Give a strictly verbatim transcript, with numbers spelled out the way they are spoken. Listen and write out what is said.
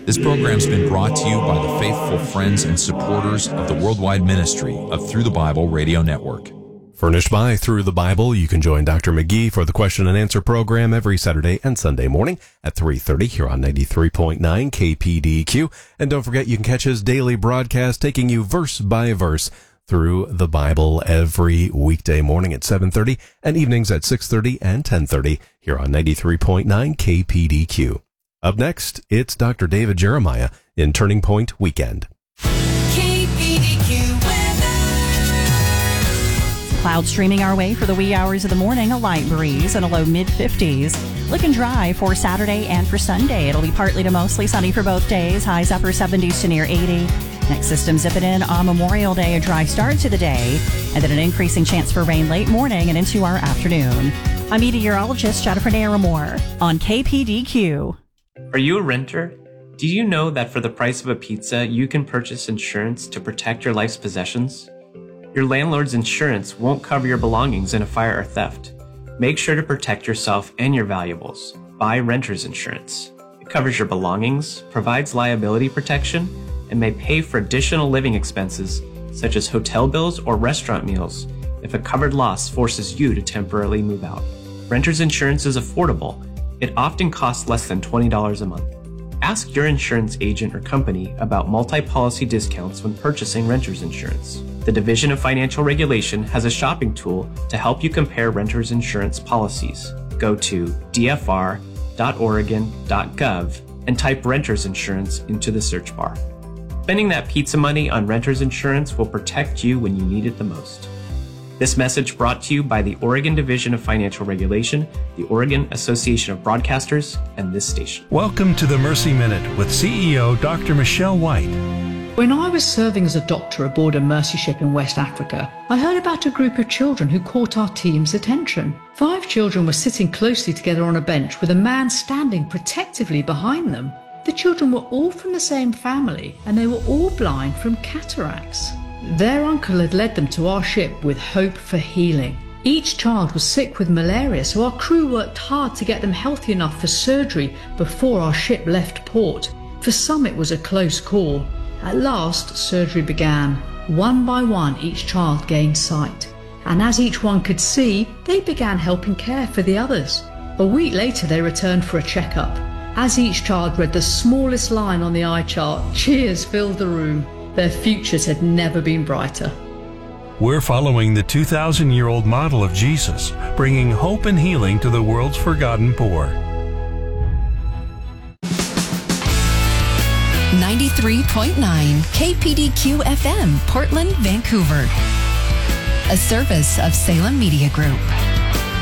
This program's been brought to you by the faithful friends and supporters of the worldwide ministry of Through the Bible Radio Network. Furnished by Through the Bible, you can join Doctor McGee for the question and answer program every Saturday and Sunday morning at three thirty here on ninety-three point nine K P D Q. And don't forget, you can catch his daily broadcast taking you verse by verse through the Bible every weekday morning at seven thirty and evenings at six thirty and ten thirty here on ninety-three point nine K P D Q. Up next, it's Doctor David Jeremiah in Turning Point Weekend. K P D Q weather. Clouds streaming our way for the wee hours of the morning, a light breeze and a low mid fifties. Looking dry for Saturday and for Sunday. It'll be partly to mostly sunny for both days, highs upper seventies to near eighty. Next system zipping in on Memorial Day, a dry start to the day, and then an increasing chance for rain late morning and into our afternoon. I'm meteorologist Jennifer Naramore on K P D Q. Are you a renter? Do you know that for the price of a pizza, you can purchase insurance to protect your life's possessions? Your landlord's insurance won't cover your belongings in a fire or theft. Make sure to protect yourself and your valuables. Buy renter's insurance. It covers your belongings, provides liability protection, and may pay for additional living expenses such as hotel bills or restaurant meals if a covered loss forces you to temporarily move out. Renter's insurance is affordable. It often costs less than twenty dollars a month. Ask your insurance agent or company about multi-policy discounts when purchasing renter's insurance. The Division of Financial Regulation has a shopping tool to help you compare renter's insurance policies. Go to d f r dot oregon dot gov and type renter's insurance into the search bar. Spending that pizza money on renter's insurance will protect you when you need it the most. This message brought to you by the Oregon Division of Financial Regulation, the Oregon Association of Broadcasters, and this station. Welcome to the Mercy Minute with C E O Doctor Michelle White. When I was serving as a doctor aboard a Mercy ship in West Africa, I heard about a group of children who caught our team's attention. Five children were sitting closely together on a bench with a man standing protectively behind them. The children were all from the same family and they were all blind from cataracts. Their uncle had led them to our ship with hope for healing. Each child was sick with malaria, so our crew worked hard to get them healthy enough for surgery before our ship left port. For some it was a close call. At last, surgery began. One by one, each child gained sight. And as each one could see, they began helping care for the others. A week later, they returned for a checkup. As each child read the smallest line on the eye chart, cheers filled the room. Their futures had never been brighter. We're following the two thousand year old model of Jesus, bringing hope and healing to the world's forgotten poor. ninety-three point nine K P D Q F M, Portland, Vancouver. A service of Salem Media Group.